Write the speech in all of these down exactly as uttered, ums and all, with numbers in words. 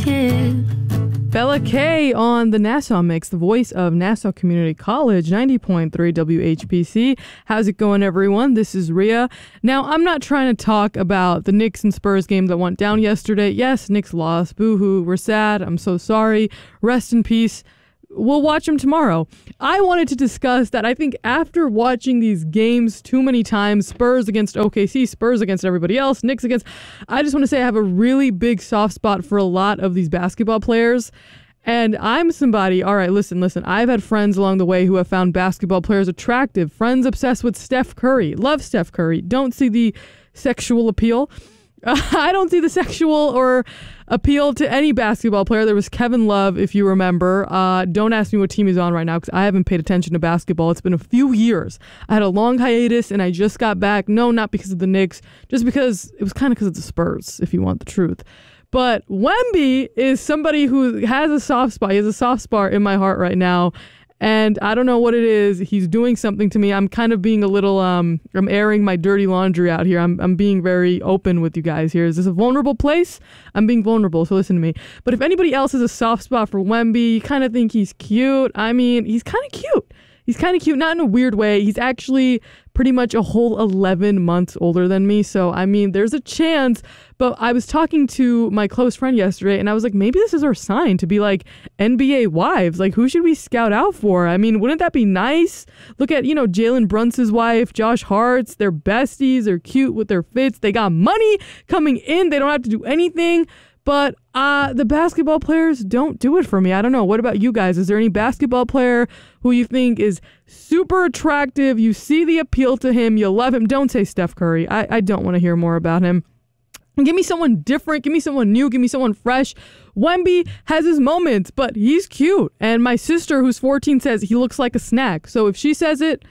kid. Bella K on the Nassau Mix, the voice of Nassau Community College, ninety point three W H P C. How's it going, everyone? This is Rhea. Now, I'm not trying to talk about the Knicks and Spurs game that went down yesterday. Yes, Knicks lost. Boo-hoo. We're sad. I'm so sorry. Rest in peace. We'll watch them tomorrow. I wanted to discuss that I think after watching these games too many times, Spurs against O K C, Spurs against everybody else, Knicks against, I just want to say I have a really big soft spot for a lot of these basketball players. And I'm somebody, all right, listen, listen, I've had friends along the way who have found basketball players attractive, friends obsessed with Steph Curry, love Steph Curry, don't see the sexual appeal. Uh, I don't see the sexual or appeal to any basketball player. There was Kevin Love, if you remember. Uh, don't ask me what team he's on right now because I haven't paid attention to basketball. It's been a few years. I had a long hiatus and I just got back. No, not because of the Knicks, just because it was kind of because of the Spurs, if you want the truth. But Wemby is somebody who has a soft spot. He has a soft spot in my heart right now. And I don't know what it is. He's doing something to me. I'm kind of being a little, um, I'm airing my dirty laundry out here. I'm I'm being very open with you guys here. Is this a vulnerable place? I'm being vulnerable, so listen to me. But if anybody else has a soft spot for Wemby, you kind of think he's cute. I mean, he's kind of cute. He's kind of cute, not in a weird way. He's actually pretty much a whole eleven months older than me. So, I mean, there's a chance. But I was talking to my close friend yesterday, and I was like, maybe this is our sign to be like N B A wives. Like, who should we scout out for? I mean, wouldn't that be nice? Look at, you know, Jalen Brunson's wife, Josh Hart's. They're besties. They're cute with their fits. They got money coming in. They don't have to do anything. But uh, the basketball players don't do it for me. I don't know. What about you guys? Is there any basketball player who you think is super attractive? You see the appeal to him. You love him. Don't say Steph Curry. I, I don't want to hear more about him. Give me someone different. Give me someone new. Give me someone fresh. Wemby has his moments, but he's cute. And my sister, who's fourteen, says he looks like a snack. So if she says it,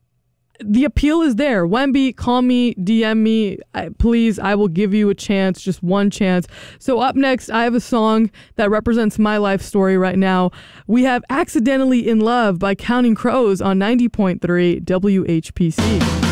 the appeal is there. Wemby, call me, D M me, I, please. I will give you a chance, just one chance. So up next, I have a song that represents my life story right now. We have Accidentally in Love by Counting Crows on ninety point three W H P C.